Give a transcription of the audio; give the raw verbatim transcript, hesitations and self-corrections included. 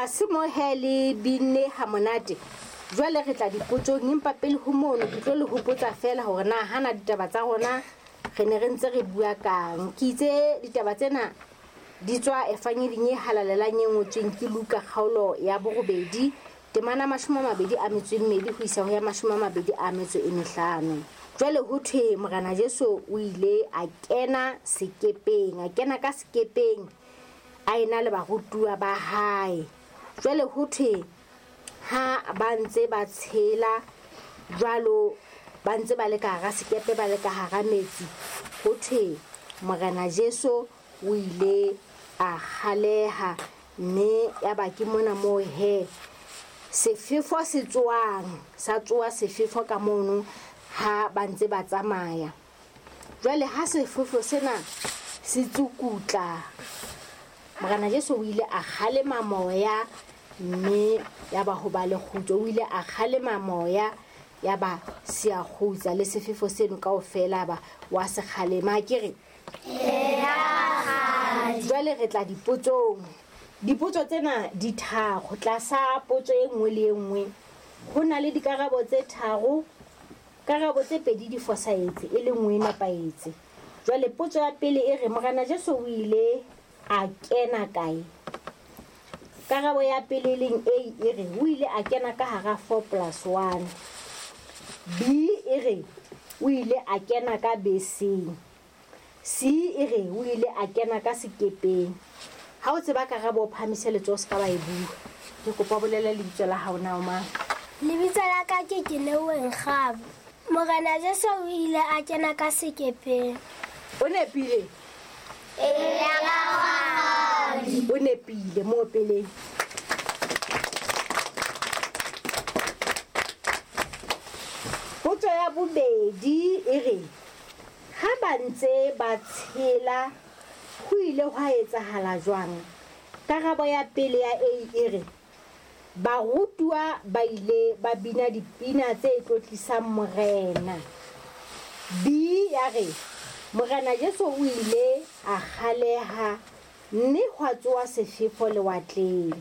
ha se mo hele binne ha monate jwale re tla dipotsong empa pele ho mono ke tlo le hopotsa fela hore na hana ditaba tsa rona re ne re ntse re bua kang ke itse ditaba tsena di tswa efanyeding e halalelang e ngotsweng ke Luka kgaolo ya borobedi temana mashome a mabedi a metso e mmedi ho isa ho ya mashome a mabedi a metso e mehlano. Jwale ho thwe Morena Jesu o ile a kena sekepeng a kena ka sekepeng a ena le barutuwa ba hae. Jwale ho thwe ha ba ntse ba tshela jwalo ba ntse ba le ka hara sekepe ba le ka hara metsi ho thwe Morena Jesu o ile a khaleha mme ya ba ke mona mo he sefefo se tswang sa tswa sefefo ka mono ha ba ntse ba tsamaya. Jwale ha sefefo sena se tsukutla Morena Jesu o ile a khalema moya mme ya ba ho ba le khutso o ile a khalema moya ya ba se a khutsa le sefefo seno kaofela ba wa se khalema kere jwale re tla dipotsong dipotso tsena di tharo tlasa potso e nngwe le e nngwe ho na le dikarabo tse tharo karabo tse pedi di fosahetse e le nngwe e nepaetse. Jwale potso ya pele e re Morena Jesu o ile a kena kae karabo ya pele leng A e re o ile a kena ka hara four plus one. B e re o ile a kena ka beseng. C e re o ile a kena ka sekepeng. Ha o tseba karabo o phamise letso se ka ba e bua ke kopa bolela lebitso la hao na o mang. Lebitso la ka ke Kenewen Khaba. Morena Jesu o ile a kena ka sekepeng. O nepile e ya ga o nepile mo pele. Potso ya bobedi e re ha ba ntse ba tshela ho ile ho etsahala jwang. Karabo ya pele ya A e re barutuwa ba ile ba bina dipina tse tlotlisang morena. B ya re Morena Jesu o ile a khaleha mme hwa tsoa sefefo lewatleng.